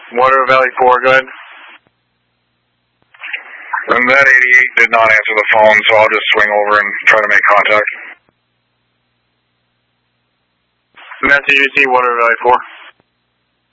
Water Valley 4, go ahead. And that 88 did not answer the phone, so I'll just swing over and try to make contact. Message you see, Water Valley 4.